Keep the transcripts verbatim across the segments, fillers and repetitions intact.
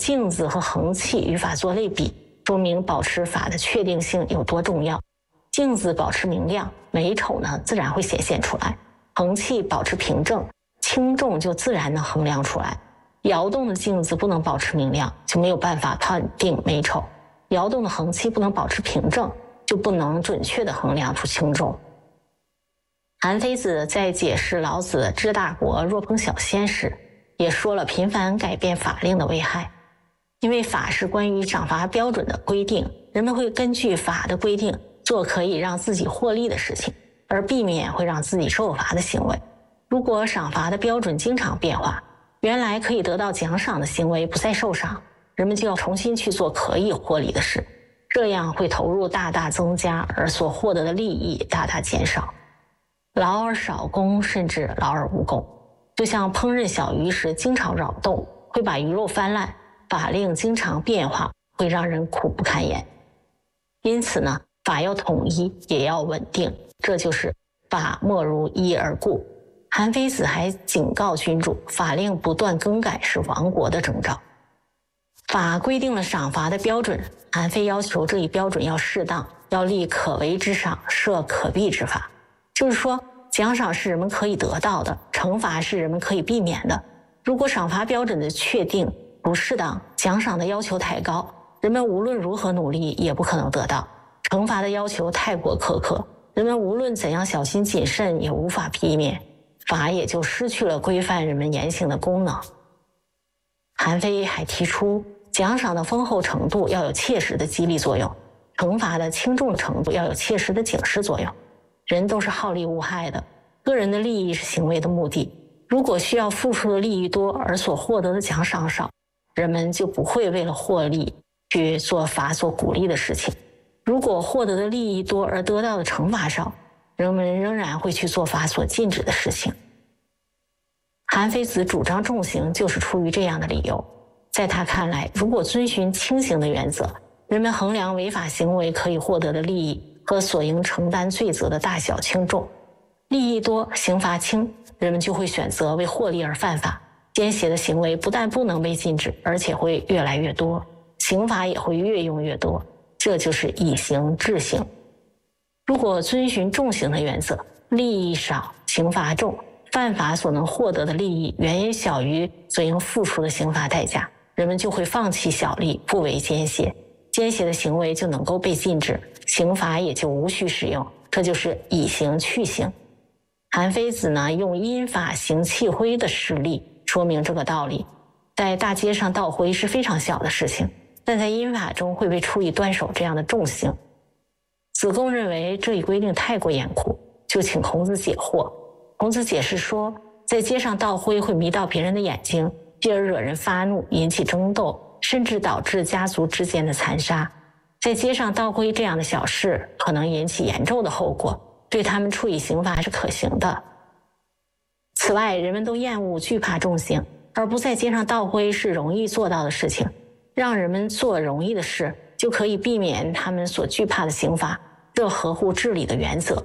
镜子和衡器与法做类比，说明保持法的确定性有多重要。镜子保持明亮，美丑呢自然会显现出来；衡器保持平正，轻重就自然能衡量出来。摇动的镜子不能保持明亮，就没有办法判定美丑；摇动的衡器不能保持平正，就不能准确地衡量出轻重。韩非子在解释老子治大国若烹小鲜时，也说了频繁改变法令的危害。因为法是关于赏罚标准的规定，人们会根据法的规定做可以让自己获利的事情，而避免会让自己受罚的行为。如果赏罚的标准经常变化，原来可以得到奖赏的行为不再受赏，人们就要重新去做可以获利的事，这样会投入大大增加，而所获得的利益大大减少。劳而少功，甚至劳而无功。就像烹饪小鱼时经常扰动，会把鱼肉翻烂，法令经常变化，会让人苦不堪言。因此呢，法要统一，也要稳定，这就是法莫如一而固。韩非子还警告君主，法令不断更改是亡国的征兆。法规定了赏罚的标准，韩非要求这一标准要适当，要立可为之赏，设可避之罚。就是说，奖赏是人们可以得到的，惩罚是人们可以避免的。如果赏罚标准的确定不适当，奖赏的要求太高，人们无论如何努力也不可能得到；惩罚的要求太过苛刻，人们无论怎样小心谨慎也无法避免，法也就失去了规范人们言行的功能。韩非还提出，奖赏的丰厚程度要有切实的激励作用，惩罚的轻重程度要有切实的警示作用。人都是好利无害的，个人的利益是行为的目的。如果需要付出的利益多，而所获得的奖赏少，人们就不会为了获利去做法所鼓励的事情。如果获得的利益多，而得到的惩罚少，人们仍然会去做法所禁止的事情。韩非子主张重刑，就是出于这样的理由。在他看来，如果遵循轻刑的原则，人们衡量违法行为可以获得的利益和所应承担罪责的大小轻重，利益多，刑罚轻，人们就会选择为获利而犯法。奸邪的行为不但不能被禁止，而且会越来越多，刑罚也会越用越多，这就是以刑治刑。如果遵循重刑的原则，利益少，刑罚重，犯法所能获得的利益远远小于所应付出的刑罚代价，人们就会放弃小利，不为奸邪，奸邪的行为就能够被禁止，刑罚也就无需使用，这就是以刑去刑。韩非子呢，用因法行弃灰的事例说明这个道理。在大街上倒灰是非常小的事情，但在因法中会被处以断手这样的重刑。子贡认为这一规定太过严酷，就请孔子解惑。孔子解释说，在街上倒灰会迷到别人的眼睛，继而惹人发怒，引起争斗，甚至导致家族之间的残杀。在街上倒灰这样的小事可能引起严重的后果，对他们处以刑罚是可行的。此外，人们都厌恶惧怕重刑，而不在街上倒灰是容易做到的事情。让人们做容易的事，就可以避免他们所惧怕的刑罚，这合乎治理的原则。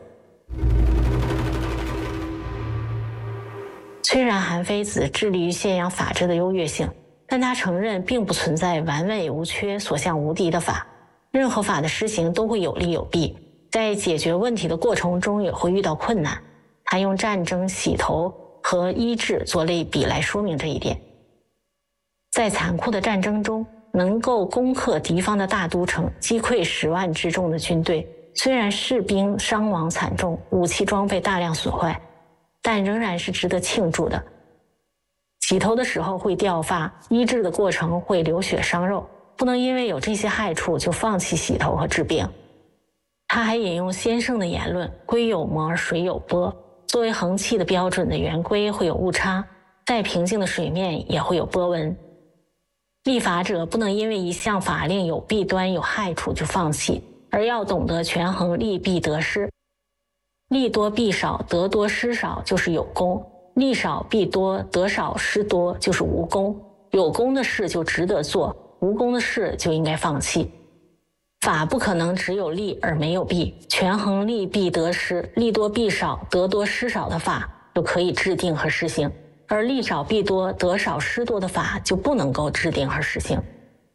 虽然韩非子致力于宣扬法治的优越性，但他承认并不存在完美无缺、所向无敌的法。任何法的施行都会有利有弊，在解决问题的过程中也会遇到困难。他用战争、洗头和医治做类比来说明这一点。在残酷的战争中，能够攻克敌方的大都城，击溃十万之众的军队，虽然士兵伤亡惨重，武器装备大量损坏，但仍然是值得庆祝的。洗头的时候会掉发，医治的过程会流血伤肉，不能因为有这些害处就放弃洗头和治病。他还引用先生的言论，龟有膜，水有波，作为衡器的标准的圆规会有误差，再平静的水面也会有波纹。立法者不能因为一项法令有弊端有害处就放弃，而要懂得权衡利弊得失。利多弊少，得多失少就是有功；利少弊多，得少失多就是无功。有功的事就值得做，无功的事就应该放弃。法不可能只有利而没有弊，权衡利弊得失，利多弊少，得多失少的法就可以制定和实行。 而利少弊多、得少失多的法就不能够制定和实行。